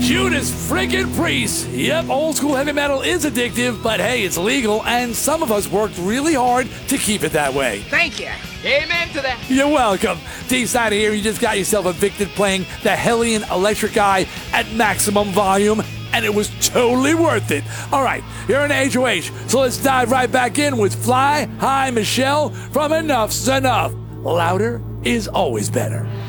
Judas friggin' Priest. Yep, old school heavy metal is addictive, but hey, it's legal, and some of us worked really hard to keep it that way. Thank you. Amen to that. You're welcome. D-Side here, you just got yourself evicted playing the Hellion Electric Eye at maximum volume, and it was totally worth it. All right, you're an HOH, so let's dive right back in with Fly High Michelle from Enough's Enough. Louder is always better.